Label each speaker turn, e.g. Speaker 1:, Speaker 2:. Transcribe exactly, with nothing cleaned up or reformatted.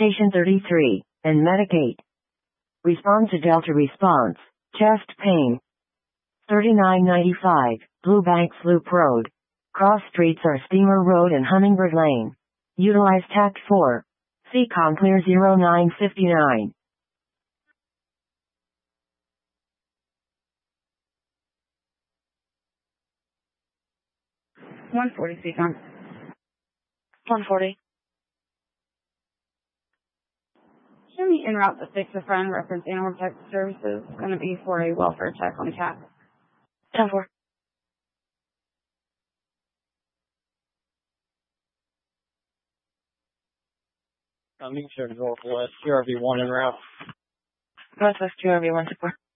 Speaker 1: Station thirty-three, and Medicaid. Respond to Delta response. Chest pain. thirty-nine ninety-five, Blue Banks Loop Road. Cross streets are Steamer Road and Hummingbird Lane. Utilize Tact four. C COM clear zero nine fifty-nine.
Speaker 2: one forty C COM.
Speaker 3: one forty.
Speaker 2: Show me en route to fix a friend, reference Animal Protective Services. It's going to be for a welfare check on the cat.
Speaker 3: ten four.
Speaker 4: I'm sure Northwest, Q R V one en route.
Speaker 3: Northwest Q R V one support.